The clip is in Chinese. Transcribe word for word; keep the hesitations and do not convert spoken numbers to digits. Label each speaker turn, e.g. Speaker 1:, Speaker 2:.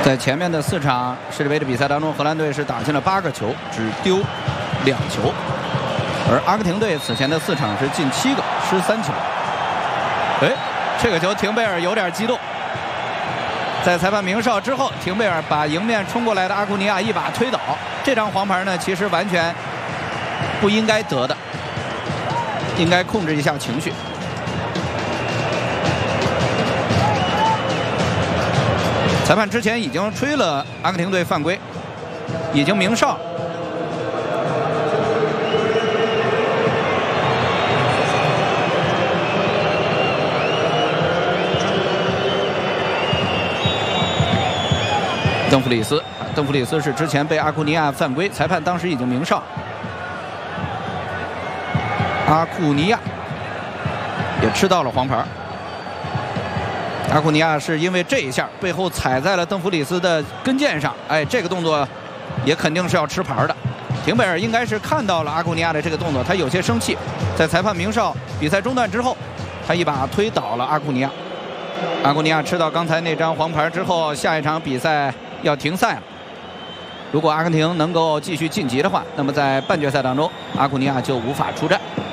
Speaker 1: 在前面的四场世界杯的比赛当中，荷兰队是打进了八个球，只丢两球，而阿根廷队此前的四场是进七个，失三球。哎，这个球廷贝尔有点激动，在裁判鸣哨之后，廷贝尔把迎面冲过来的阿库尼亚一把推倒。这张黄牌呢，其实完全不应该得的，应该控制一下情绪。 裁判之前已经吹了阿根廷队犯规，已经鸣哨。邓弗里斯，邓弗里斯是之前被阿库尼亚犯规，裁判当时已经鸣哨。阿库尼亚也吃到了黄牌。 阿库尼亚是因为这一下背后踩在了邓弗里斯的跟腱上，哎，这个动作也肯定是要吃牌的。廷贝尔应该是看到了阿库尼亚的这个动作，他有些生气，在裁判鸣哨比赛中断之后，他一把推倒了阿库尼亚。阿库尼亚吃到刚才那张黄牌之后，下一场比赛要停赛了。如果阿根廷能够继续晋级的话，那么在半决赛当中，阿库尼亚就无法出战。